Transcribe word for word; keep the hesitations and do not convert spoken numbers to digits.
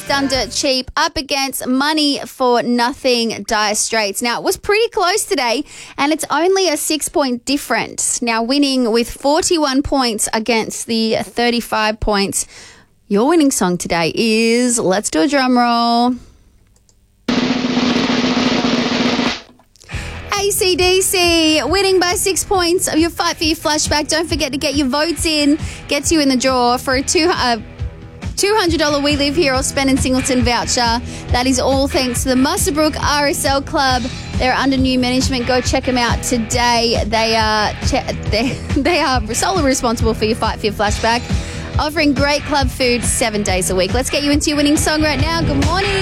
Done Dirt Cheap up against Money for Nothing, Dire Straits. Now, it was pretty close today, and it's only a six-point difference. Now, winning with forty-one points against the thirty-five points. Your winning song today is, let's do a drum roll, A C D C, winning by six points of your Fight For You flashback. Don't forget to get your votes in. Gets you in the draw for a two, uh, two hundred dollars We Live Here or Spend in Singleton voucher. That is all thanks to the Muswellbrook R S L Club. They're under new management. Go check them out today. They are, they, they are solely responsible for your Fight For You flashback, offering great club food seven days a week. Let's get you into your winning song right now. Good morning.